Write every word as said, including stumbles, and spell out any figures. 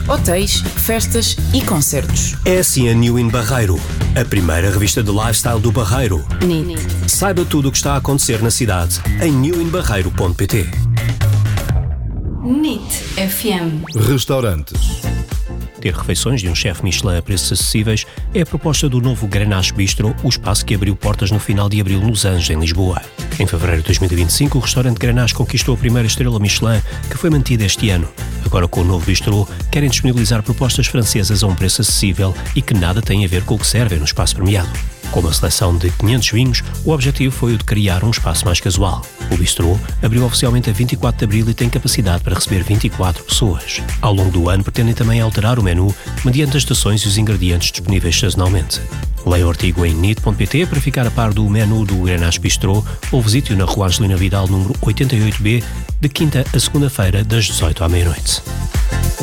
hotéis, festas e concertos. É assim a New In Barreiro, a primeira revista de lifestyle do Barreiro. N I T. Saiba tudo o que está a acontecer na cidade em new in barreiro ponto pt. N I T F M. Restaurantes. Ter refeições de um chefe Michelin a preços acessíveis é a proposta do novo Grenache Bistro, o espaço que abriu portas no final de abril nos Anjos, em Lisboa. Em fevereiro de dois mil e vinte e cinco, o restaurante Grenache conquistou a primeira estrela Michelin, que foi mantida este ano. Agora, com o novo bistrô, querem disponibilizar propostas francesas a um preço acessível e que nada têm a ver com o que servem no espaço premiado. Com uma seleção de quinhentos vinhos, o objetivo foi o de criar um espaço mais casual. O bistrô abriu oficialmente a vinte e quatro de abril e tem capacidade para receber vinte e quatro pessoas. Ao longo do ano, pretendem também alterar o menu mediante as estações e os ingredientes disponíveis sazonalmente. Leia o artigo em N I T ponto pt para ficar a par do menu do Grenache Bistrô ou visite-o na Rua Angelina Vidal, número oitenta e oito B, de quinta a segunda-feira, das dezoito à meia-noite.